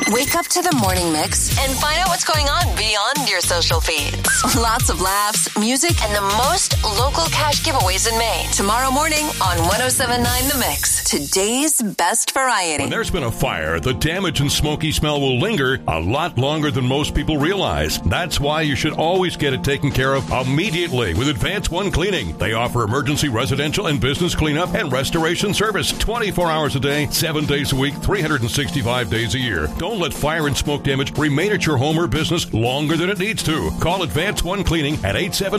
Wake up to the morning mix and find out what's going on beyond your social feeds. Lots of laughs, music, and the most local cash giveaways in Maine. Tomorrow morning on 107.9 The Mix. Today's best variety. When there's been a fire, the damage and smoky smell will linger a lot longer than most people realize. That's why you should always get it taken care of immediately with Advance One Cleaning. They offer emergency residential and business cleanup and restoration service 24 hours a day, 7 days a week, 365 days a year. Don't let fire and smoke damage remain at your home or business longer than it needs to. Call Advance One Cleaning at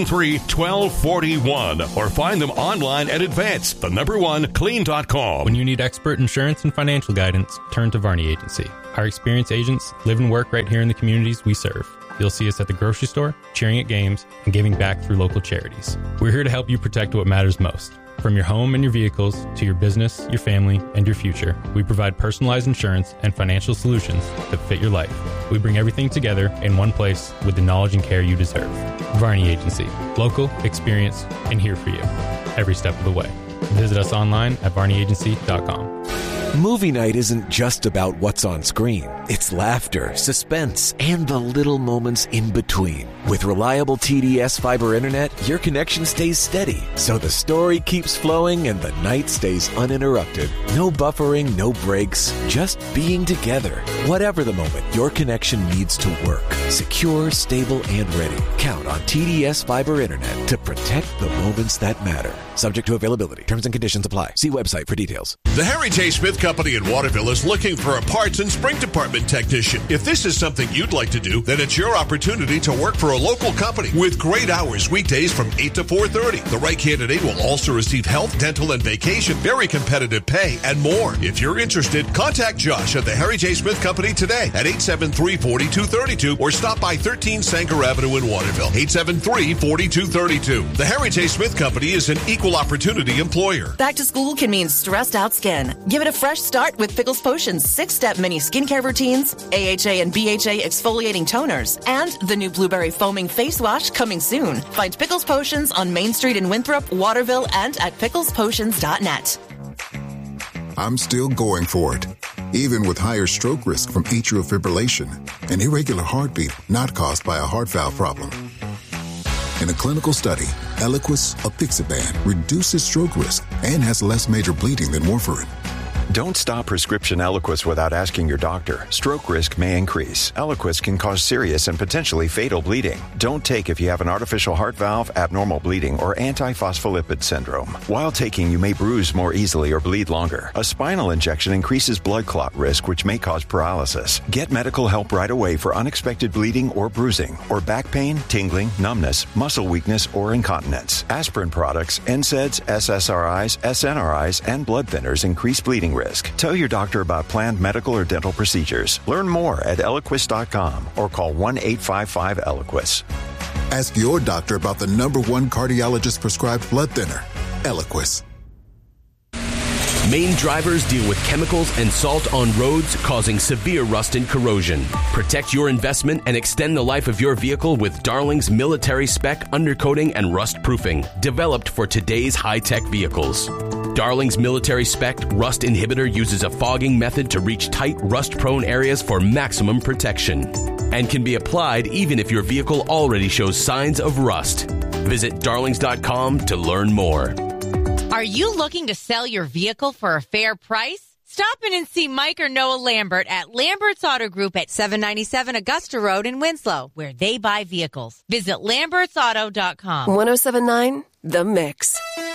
873-1241 or find them online at advance1clean.com. When you need expert insurance and financial guidance, turn to Varney Agency. Our experienced agents live and work right here in the communities we serve. You'll see us at the grocery store, cheering at games, and giving back through local charities. We're here to help you protect what matters most. From your home and your vehicles to your business, your family, and your future, we provide personalized insurance and financial solutions that fit your life. We bring everything together in one place with the knowledge and care you deserve. Varney Agency. Local, experienced, and here for you every step of the way. Visit us online at varneyagency.com. Movie night isn't just about what's on screen. It's laughter, suspense, and the little moments in between. With reliable TDS fiber internet, your connection stays steady, so the story keeps flowing and the night stays uninterrupted. No buffering, no breaks, just being together. Whatever the moment, your connection needs to work. Secure, stable, and ready. Count on TDS fiber internet to protect the moments that matter. Subject to availability. Terms and conditions apply. See website for details. The Harry J. Smith Company in Waterville is looking for a parts and spring department technician. If this is something you'd like to do, then it's your opportunity to work for a local company with great hours weekdays from 8 to 4:30. The right candidate will also receive health, dental, and vacation, very competitive pay, and more. If you're interested, contact Josh at the Harry J. Smith Company today at 873-4232 or stop by 13 Sanger Avenue in Waterville, 873-4232. The Harry J. Smith Company is an equal opportunity employer. Back to school can mean stressed out skin. Give it a fresh start with Pickles Potions 6-step mini skincare routines, AHA and BHA exfoliating toners, and the new blueberry foaming face wash coming soon. Find Pickles Potions on Main Street in Winthrop, Waterville, and at picklespotions.net. I'm still going for it, even with higher stroke risk from atrial fibrillation, an irregular heartbeat not caused by a heart valve problem. In a clinical study, Eliquis, apixaban, reduces stroke risk and has less major bleeding than warfarin. Don't stop prescription Eliquis without asking your doctor. Stroke risk may increase. Eliquis can cause serious and potentially fatal bleeding. Don't take if you have an artificial heart valve, abnormal bleeding, or antiphospholipid syndrome. While taking, you may bruise more easily or bleed longer. A spinal injection increases blood clot risk, which may cause paralysis. Get medical help right away for unexpected bleeding or bruising, or back pain, tingling, numbness, muscle weakness, or incontinence. Aspirin products, NSAIDs, SSRIs, SNRIs, and blood thinners increase bleeding risk. Tell your doctor about planned medical or dental procedures. Learn more at Eliquis.com or call 1-855-ELIQUIS. Ask your doctor about the #1 cardiologist prescribed blood thinner, Eliquis. Maine drivers deal with chemicals and salt on roads causing severe rust and corrosion. Protect your investment and extend the life of your vehicle with Darling's military spec undercoating and rust proofing, developed for today's high-tech vehicles. Darling's military spec rust inhibitor uses a fogging method to reach tight, rust-prone areas for maximum protection, and can be applied even if your vehicle already shows signs of rust. Visit darlings.com to learn more. Are you looking to sell your vehicle for a fair price? Stop in and see Mike or Noah Lambert at Lambert's Auto Group at 797 Augusta Road in Winslow, where they buy vehicles. Visit lambertsauto.com. 107.9 The Mix.